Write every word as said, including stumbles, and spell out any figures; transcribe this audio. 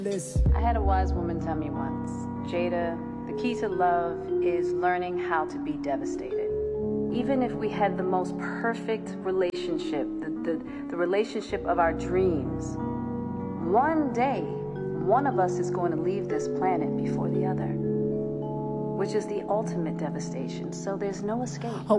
I had a wise woman tell me once, Jada, the key to love is learning how to be devastated. Even if we had the most perfect relationship, the, the, the relationship of our dreams, one day, one of us is going to leave this planet before the other, which is the ultimate devastation. So there's no escape. Oh,